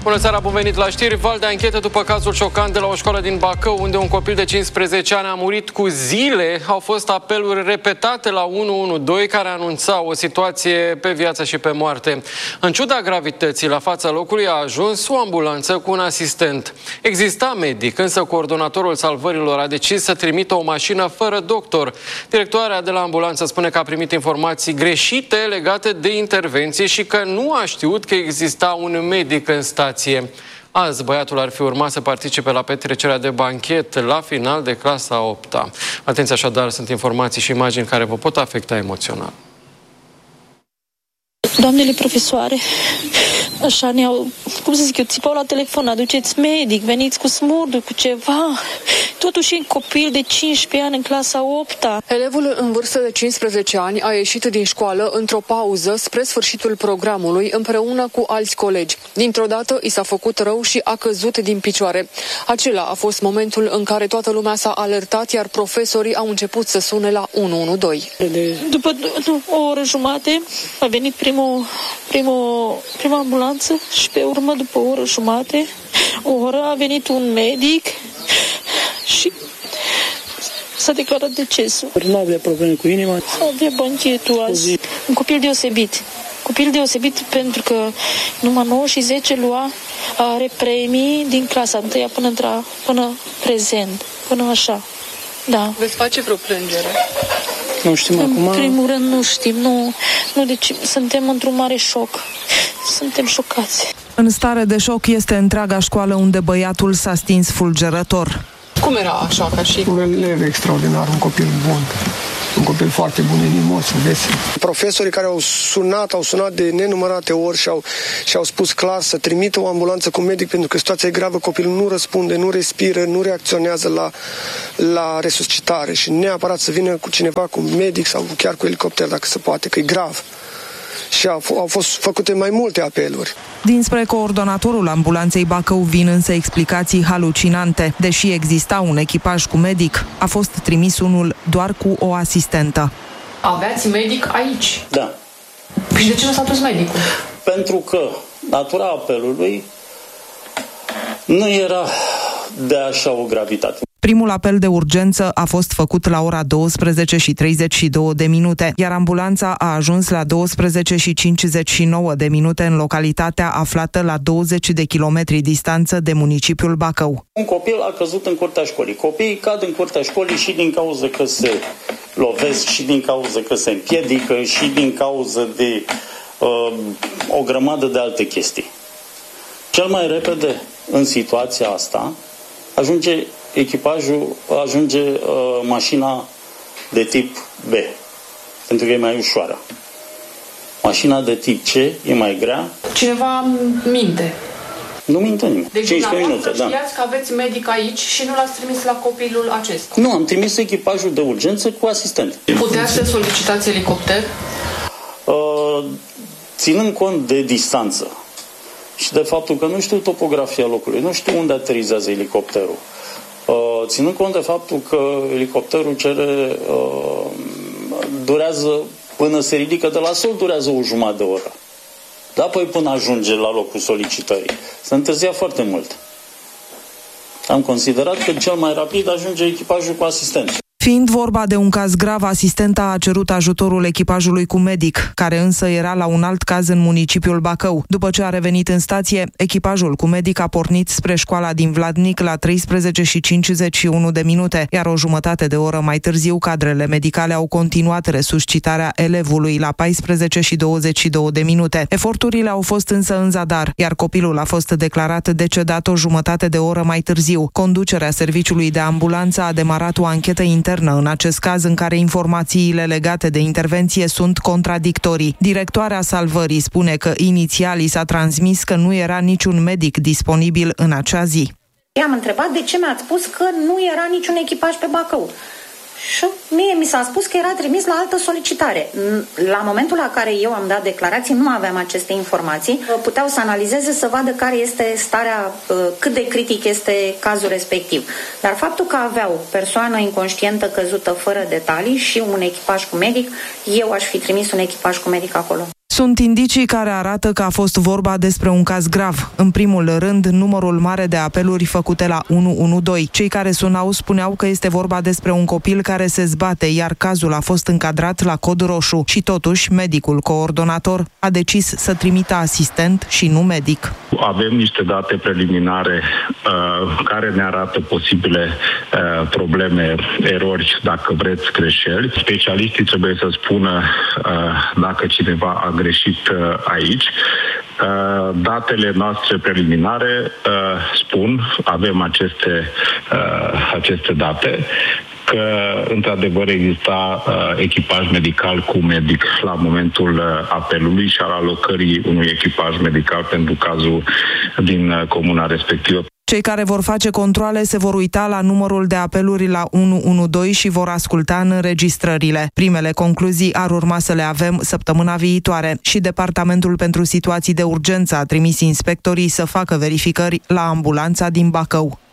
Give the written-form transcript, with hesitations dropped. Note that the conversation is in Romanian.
Bună seara, bun venit la știri. Val de anchetă după cazul șocant de la o școală din Bacău, unde un copil de 15 ani a murit cu zile. Au fost apeluri repetate la 112 care anunțau o situație pe viață și pe moarte. În ciuda gravității, la fața locului a ajuns o ambulanță cu un asistent. Exista medic, însă coordonatorul salvărilor a decis să trimită o mașină fără doctor. Directoarea de la ambulanță spune că a primit informații greșite legate de intervenție și că nu a știut că exista un medic în stație. Azi, băiatul ar fi urmat să participe la petrecerea de banchet la final de clasa 8-a. Atenție așadar, sunt informații și imagini care vă pot afecta emoțional. Doamnele profesoare, așa ne-au, țipau la telefon, aduceți medic, veniți cu smurduri, cu ceva. Totuși e un copil de 15 ani în clasa 8-a. Elevul în vârstă de 15 ani a ieșit din școală într-o pauză spre sfârșitul programului împreună cu alți colegi. Dintr-o dată i s-a făcut rău și a căzut din picioare. Acela a fost momentul în care toată lumea s-a alertat, iar profesorii au început să sune la 112. După o oră jumate a venit prima ambulanță și pe urmă, după o oră jumate, o oră, a venit un medic și s-a declarat decesul. Nu avea probleme cu inima. Avea banchetul azi. Un copil deosebit. Copil deosebit pentru că numai 9 și 10 lua, are premii din clasa 1 până prezent, până așa. Da. Veți face vreo plângere? Nu știm acum. În primul rând nu știm, deci suntem într-un mare șoc. Suntem șocați. În stare de șoc este întreaga școală unde băiatul s-a stins fulgerător. Cum era așa ca și? Un elev extraordinar, un copil bun. Un copil foarte bun, inimos, vesel. Profesorii care au sunat de nenumărate ori și au spus clar să trimită o ambulanță cu medic pentru că situația e gravă, copilul nu răspunde, nu respiră, nu reacționează la resuscitare și neapărat să vină cu cineva, cu medic sau chiar cu elicopter dacă se poate, că e grav. Și au fost făcute mai multe apeluri. Dinspre coordonatorul ambulanței Bacău vin însă explicații halucinante. Deși exista un echipaj cu medic, a fost trimis unul doar cu o asistentă. Aveați medic aici? Da. Și de ce nu s-a dus medicul? Pentru că natura apelului nu era de așa o gravitate. Primul apel de urgență a fost făcut la ora 12:32, iar ambulanța a ajuns la 12:59 în localitatea aflată la 20 de kilometri distanță de municipiul Bacău. Un copil a căzut în curtea școlii. Copiii cad în curtea școlii și din cauza că se lovesc, și din cauza că se împiedică, și din cauza de o grămadă de alte chestii. Cel mai repede în situația asta ajunge mașina de tip B, pentru că e mai ușoară. Mașina de tip C e mai grea. Cineva minte. Nu minte nimeni. Deci 15 minute, da. Știați că aveți medic aici și nu l-ați trimis la copilul acesta? Nu, am trimis echipajul de urgență cu asistent. Puteți să solicitați elicopter? Ținând cont de distanță și de faptul că nu știu topografia locului, nu știu unde aterizează elicopterul, ținând cont de faptul că elicopterul durează, până se ridică de la sol, durează o jumătate de oră. Dar apoi până ajunge la locul solicitării. Se întârzia foarte mult. Am considerat că cel mai rapid ajunge echipajul cu asistent. Fiind vorba de un caz grav, asistenta a cerut ajutorul echipajului cu medic, care însă era la un alt caz în municipiul Bacău. După ce a revenit în stație, echipajul cu medic a pornit spre școala din Vladnic la 13:51, iar o jumătate de oră mai târziu, cadrele medicale au continuat resuscitarea elevului la 14:22. Eforturile au fost însă în zadar, iar copilul a fost declarat decedat o jumătate de oră mai târziu. Conducerea serviciului de ambulanță a demarat o anchetă internă în acest caz, în care informațiile legate de intervenție sunt contradictorii. Directoarea salvării spune că inițial i s-a transmis că nu era niciun medic disponibil în acea zi. I-am întrebat de ce mi-ați spus că nu era niciun echipaj pe Bacău. Și mie mi s-a spus că era trimis la altă solicitare. La momentul la care eu am dat declarații, nu aveam aceste informații. Puteau să analizeze, să vadă care este starea, cât de critic este cazul respectiv. Dar faptul că aveau persoană inconștientă căzută fără detalii și un echipaj cu medic, eu aș fi trimis un echipaj cu medic acolo. Sunt indicii care arată că a fost vorba despre un caz grav. În primul rând, numărul mare de apeluri făcute la 112. Cei care sunau spuneau că este vorba despre un copil care se zbate, iar cazul a fost încadrat la cod roșu. Și totuși, medicul coordonator a decis să trimită asistent și nu medic. Avem niște date preliminare care ne arată posibile probleme, erori, dacă vreți, greșeli. Specialiștii trebuie să spună dacă cineva a greșit aici. Datele noastre preliminare spun, avem aceste date, că într-adevăr exista echipaj medical cu medic la momentul apelului și al alocării unui echipaj medical pentru cazul din comuna respectivă. Cei care vor face controale se vor uita la numărul de apeluri la 112 și vor asculta în înregistrările. Primele concluzii ar urma să le avem săptămâna viitoare și Departamentul pentru Situații de Urgență a trimis inspectorii să facă verificări la ambulanța din Bacău.